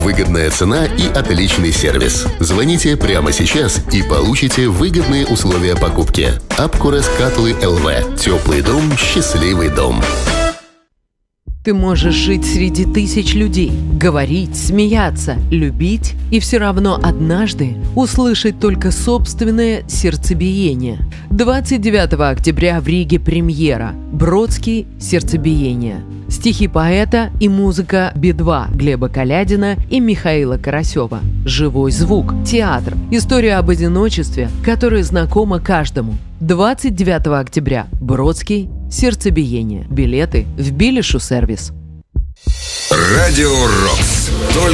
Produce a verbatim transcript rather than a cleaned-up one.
Выгодная цена и отличный сервис. Звоните прямо сейчас и получите выгодные условия покупки. Апкурес Катлы ЛВ. Теплый дом, счастливый дом. Ты можешь жить среди тысяч людей, говорить, смеяться, любить и все равно однажды услышать только собственное сердцебиение. двадцать девятого октября в Риге премьера. Бродский «Сердцебиение». Стихи поэта и музыка Би два Глеба Калядина и Михаила Карасева. Живой звук, театр, история об одиночестве, которая знакома каждому. двадцать девятого октября. Бродский «Сердцебиение». Билеты в Билишу сервис. Радио Рокс.